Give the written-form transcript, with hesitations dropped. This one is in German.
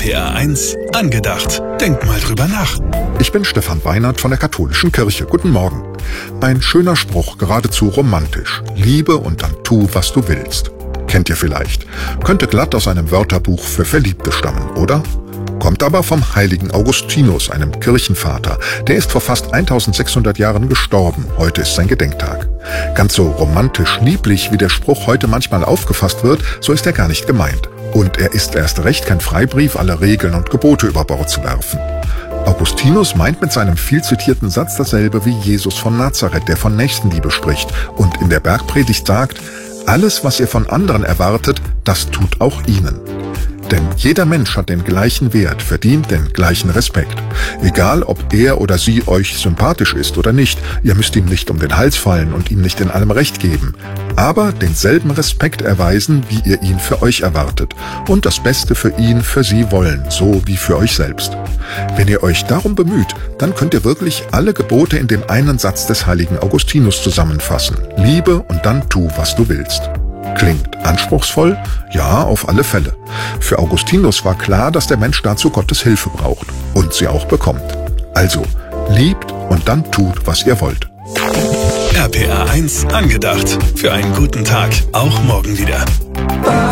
RPR 1 angedacht. Denk mal drüber nach. Ich bin Stefan Weinert von der Katholischen Kirche. Guten Morgen. Ein schöner Spruch, geradezu romantisch. Liebe und dann tu, was du willst. Kennt ihr vielleicht. Könnte glatt aus einem Wörterbuch für Verliebte stammen, oder? Kommt aber vom heiligen Augustinus, einem Kirchenvater. Der ist vor fast 1600 Jahren gestorben. Heute ist sein Gedenktag. Ganz so romantisch lieblich, wie der Spruch heute manchmal aufgefasst wird, so ist er gar nicht gemeint. Und er ist erst recht kein Freibrief, alle Regeln und Gebote über Bord zu werfen. Augustinus meint mit seinem viel zitierten Satz dasselbe wie Jesus von Nazareth, der von Nächstenliebe spricht und in der Bergpredigt sagt: Alles, was ihr von anderen erwartet, das tut auch ihnen. Denn jeder Mensch hat den gleichen Wert, verdient den gleichen Respekt. Egal, ob er oder sie euch sympathisch ist oder nicht, ihr müsst ihm nicht um den Hals fallen und ihm nicht in allem Recht geben. Aber denselben Respekt erweisen, wie ihr ihn für euch erwartet. Und das Beste für ihn, für sie wollen, so wie für euch selbst. Wenn ihr euch darum bemüht, dann könnt ihr wirklich alle Gebote in dem einen Satz des heiligen Augustinus zusammenfassen. Liebe und dann tu, was du willst. Klingt anspruchsvoll? Ja, auf alle Fälle. Für Augustinus war klar, dass der Mensch dazu Gottes Hilfe braucht und sie auch bekommt. Also, liebt und dann tut, was ihr wollt. RPR 1 angedacht. Für einen guten Tag, auch morgen wieder.